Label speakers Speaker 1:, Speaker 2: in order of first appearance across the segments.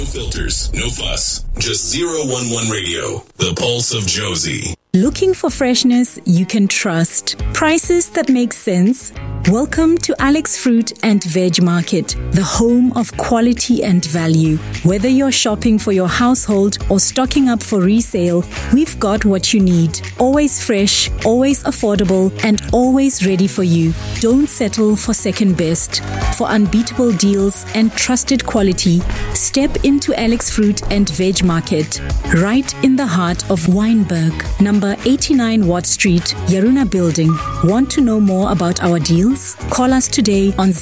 Speaker 1: No filters, no fuss, just 011 Radio, the pulse of Josie.
Speaker 2: Looking for freshness you can trust. Prices that make sense? Welcome to Alex Fruit and Veg Market, the home of quality and value. Whether you're shopping for your household or stocking up for resale, we've got what you need. Always fresh, always affordable, and always ready for you. Don't settle for second best. For unbeatable deals and trusted quality, step into Alex Fruit and Veg Market, right in the heart of Wynberg, number 89 Watt Street, Yaruna Building. Want to know more about our deals? Call us today on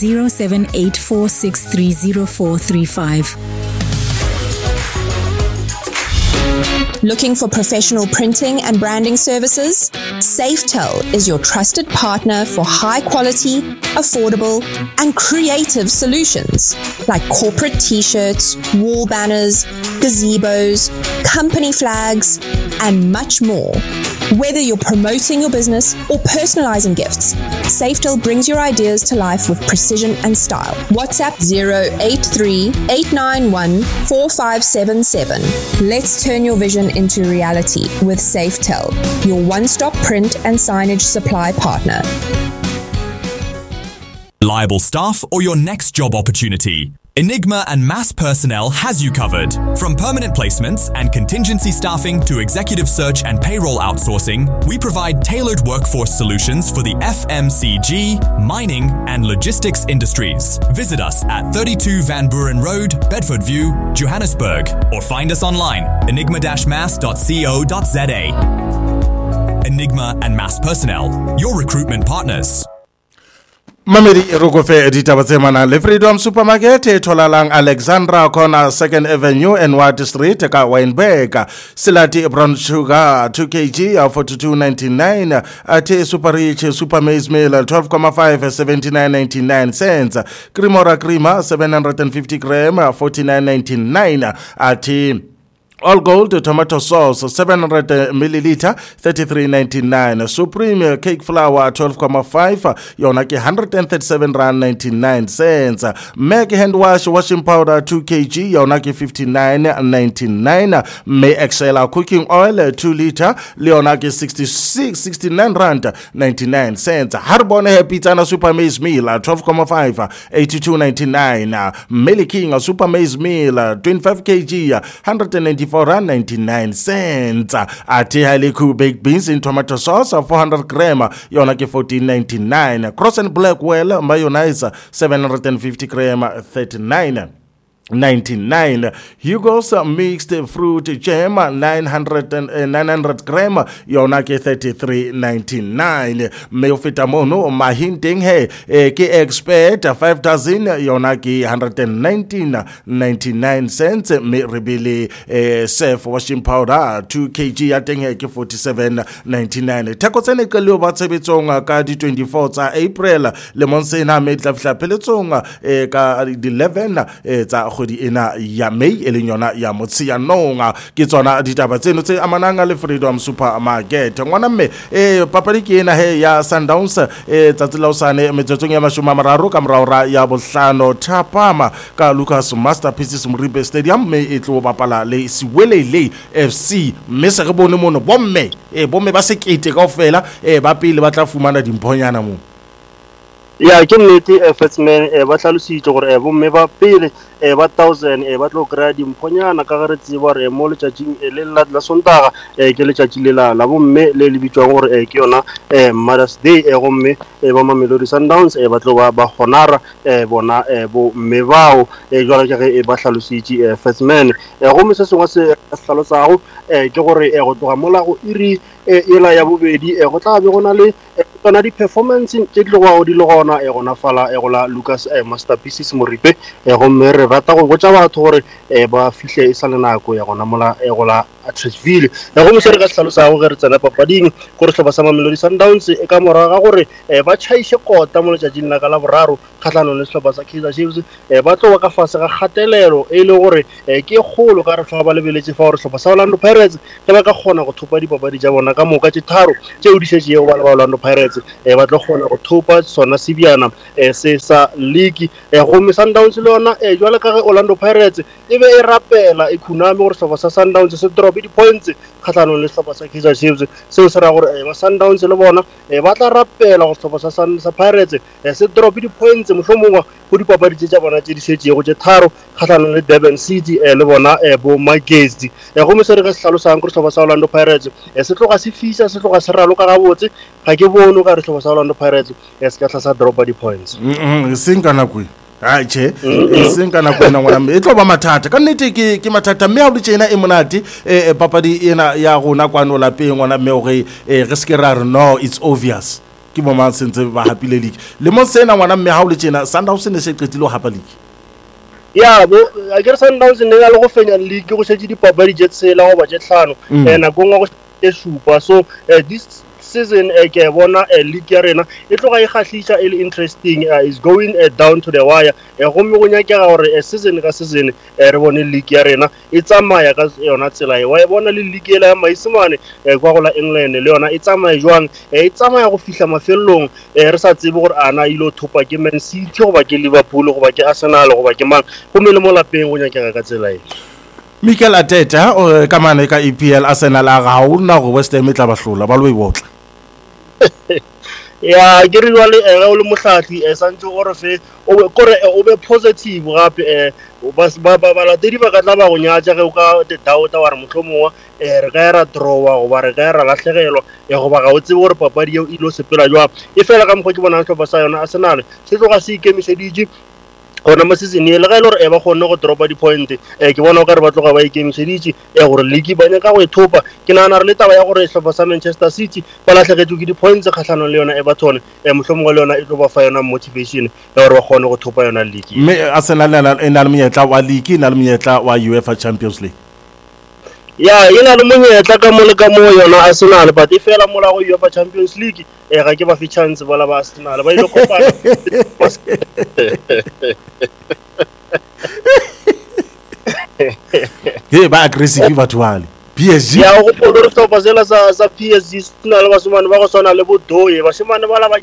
Speaker 2: 0784630435.
Speaker 3: Looking for professional printing and branding services? Safetel is your trusted partner for high quality, affordable, and creative solutions like corporate t-shirts, wall banners, gazebos, company flags, and much more. Whether you're promoting your business or personalizing gifts, Safetel brings your ideas to life with precision and style. WhatsApp 083-891-4577. Let's turn your vision into reality with Safetel, your one-stop print and signage supply partner.
Speaker 4: Liable staff or your next job opportunity? Enigma and Mass Personnel has you covered. From permanent placements and contingency staffing to executive search and payroll outsourcing, we provide tailored workforce solutions for the FMCG, mining, and logistics industries. Visit us at 32 Van Buren Road, Bedford View, Johannesburg, or find us online, enigma-mass.co.za. Enigma and Mass Personnel, your recruitment partners.
Speaker 5: Mamedi Rogofe ditaba tse mana le Freedom Supermarket e tholalang Alexandra Corner 2nd Avenue NY Street ka Wynberg. Silati brown sugar 2 kg 42.99. Ate super rich super maize meal 12.5 79.99 cents. Cremora crema 750 gram 49.99. Ate all gold tomato sauce 700 milliliter 33.99. Supreme cake flour 12.5 yona ke 137 rand 99 cents. Meg hand wash washing powder 2 kg yona ke 59.99. May Excel cooking oil 2 liter leona ke 69 rand 99 cents. Harbon pizza na super maize meal 12.5 82.99. Melly King super maize meal 25 kg 194 rand 99 cents. Ati Haliku baked beans in tomato sauce 400 gram yona ke 14.99. Cross and Blackwell mayonnaise 750 gram 39.99. Hugo's mixed fruit jam 900 gram yona ke 33.99. Meofitamono mahinting ke expert 5 dozen yona ke 119.99 cents. Me rebele safe washing powder 2 kg ya teng ke 47.99. Theko tsene ke le ba tshebetsong ka di 24 tsa April le monsena me tla fihla peletsong ka di 11 tsa kgwedi ena ya May e leng yona ya Motsheanong. Ke tsona ditaba tseno tse amanang le Freedom Supermarket. Ngwana mme papadi ke ena ya Sundowns tsatsi la usane metsotsong ya 30 ka moraora ya bohlano Thapama ka Lucas Masterpieces Moribe Stadium me e tlo bapala le Siwelele FC. Mme se re bone mono bomme ba sekete kaofela ba pele ba tla fumana dimphonyana mo.
Speaker 6: Ya ke nnete Fatsman ba hlalositse gore bomme ba pele ba 1000 ba tlo kra dimphonyana ka gare tseba re mo letšatšing le la Sontaga ke letšatši le la bomme le lebitswang gore ke yona Mother's Day gomme ba Mamelodi Sundowns ba tlo ba honara bona bo mme bao jwale ke ba hlalositse Fatsman gomme se sengwe se hlalosago ke gore go tloga mola go iri ela ya bobedi go tla be gona le tsona di performance tse di go di le gona gona fala go la Lucas Masterpieces Moripe gomme re rata go botsa batho gore ba fihle e sa le nako ya gona mola go la Atteridgeville go mo se re ka tlhalosa go re tsena papading gore tlhopha sa Mamelodi Sundowns e ka morago ga gore ba tšhaishe kota mo letšatšing la ka la boraro kgatlhanong le setlhopha sa Kaizer Chiefs ba tloga ka fase ga kgatelelo e le gore ke kgolo ka re tlhoga ba lebeletse fa gore setlhopha sa Orlando Pirates ke ba ka kgona go thopa dipapadi tša bona ka moka tše tharo tšeo di šetšego ba le ba Orlando Pirates ba tlo kgona go thopa sona sebjana se sa league gomme Sundowns le yona jwale ka ge Orlando Pirates e be e rapela e khuname gore setlhopha sa Sundowns se drope di-points kgatlhanong le setlhopha sa Kaizer Chiefs seo se raya gore ba Sundowns le bona ba tla rapela go setlhopha sa Pirates se drope di-points mohlomongwa go dipapadi tša bona tše di šetšego tše tharo kgatlhanong le Durban City le bona bo Magesi gomme se re ka se hlalosang gore setlhopha sa Orlando Pirates se tloga se fisa se tloga se raloka gabotse ga ke bone ka re setlhopha sa Orlando Pirates se ka tla sa dropa di-points
Speaker 5: seng ka nako che seng ka nako ena ngwana e tlo ba mathata ka nnete ke mathata mme ha le tjena e monate papadi ena ya rona kwano lapeng ngwana mme gore re se ke ra re no it's obvious ke bo mang sentse ba hapile league le mo sena ngwana mme ha le tjena Sundowns ne se qetile ho hapa league
Speaker 6: ya bo a ke Sundowns ne ga le go fenya league go shetse dipapadi tše tsela go ba tše tlhano nako ngwa go e supa so this season ke bona league ya rena e tloga e khahlisa e le interesting is going down to the wire go me go nyakega gore season ka season re bone league ya rena e tsamaya ka yona tsela e wa e bona le league ya Maisimane kwa go la England le yona e tsamaya jwang e tsamaya go fihla mafellong re sa tsebe gore ana ilo thopa ke Man City go ba ke Liverpool go ba ke Arsenal go ba ke mang go me le mo lapeng go nyakega ka tsela e
Speaker 5: Mikel Arteta ka mane ka EPL Arsenal a ga ona go West Ham tla ba hlola ba lo e botla
Speaker 6: ya ke re jwale o le mohlahli santse gore fe o be positive gape ba latedi ba ka tla ba go nyatša ge o ka doubt wa re mohlomongwa re ka era drawa goba re ka era lahlegelwa goba ga o tsebe gore papadi eo ilo sepela jwang e fela ka mokgwa ke bonang tlhopha sa yona Arsenal se tloga se ikemišeditše gona mo season le ga ile gore ba kgonne go dropa di-point ke bona o ka re ba tloga ba ikemišeditše gore league ba nyaka go e thopa ke nagana re le taba ya gore setlhopha sa Manchester City ba latlhegetswe ke di-points kgatlhanong le yona Everton mohlomongwe le yona e tlo ba fa yona motivation ya gore ba kgone go thopa yona league
Speaker 5: mme Arsenal e na le monyetla wa league e na le monyetla wa UEFA Champions League
Speaker 6: ya e na le monyetla ka mo le ka mo yona Arsenal but e fela mola go UEFA Champions League ga ke ba fi chance ba la ba Arsenal ba ile kopana
Speaker 5: ba aggressive batho wale PSG
Speaker 6: ya go podo re tlopa sela sa PSG sena le basimane ba go swana le bodoye basimane ba la